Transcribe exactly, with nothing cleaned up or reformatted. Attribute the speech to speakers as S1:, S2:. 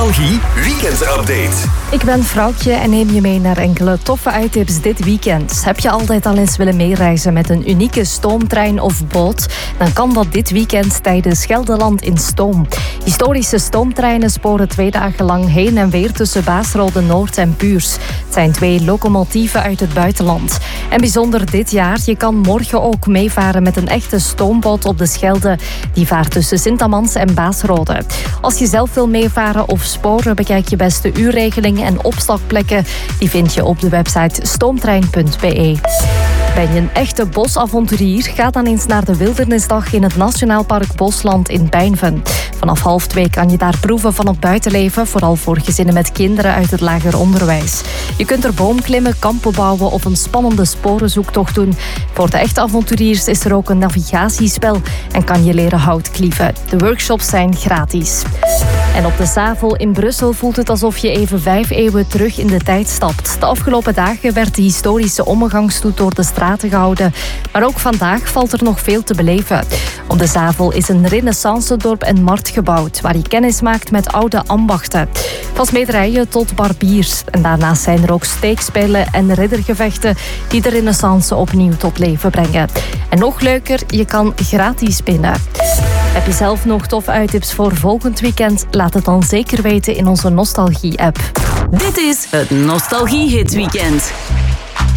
S1: Nostalgie Weekend Update.
S2: Ik ben Vrouwtje en neem je mee naar enkele toffe uittips dit weekend. Heb je altijd al eens willen meereizen met een unieke stoomtrein of boot? Dan kan dat dit weekend tijdens Gelderland in Stoom. Historische stoomtreinen sporen twee dagen lang heen en weer tussen Baasrode Noord en Puurs. Het zijn twee locomotieven uit het buitenland. En bijzonder dit jaar, je kan morgen ook meevaren met een echte stoomboot op de Schelde. Die vaart tussen Sint-Amans en Baasrode. Als je zelf wil meevaren of sporen, bekijk je beste uurregeling en opstapplekken. Die vind je op de website stoomtrein punt b e. Ben je een echte bosavonturier? Ga dan eens naar de Wildernisdag in het Nationaal Park Bosland in Pijnven. Vanaf half twee kan je daar proeven van het buitenleven, vooral voor gezinnen met kinderen uit het lager onderwijs. Je kunt er boomklimmen, kampen bouwen of een spannende sporenzoektocht doen. Voor de echte avonturiers is er ook een navigatiespel en kan je leren hout klieven. De workshops zijn gratis. En op de Zavel in Brussel voelt het alsof je even vijf eeuwen terug in de tijd stapt. De afgelopen dagen werd de historische omgangsstoet door de straten gehouden. Maar ook vandaag valt er nog veel te beleven. Op de Zavel is een renaissance-dorp en markt gebouwd, waar je kennis maakt met oude ambachten. Van smederijen tot barbiers. En daarnaast zijn er ook steekspelen en riddergevechten die de renaissance opnieuw tot leven brengen. En nog leuker, je kan gratis binnen. Heb je zelf nog tof uittips voor volgend weekend? Laat het dan zeker weten in onze Nostalgie-app.
S3: Dit is het Nostalgie Hit Weekend.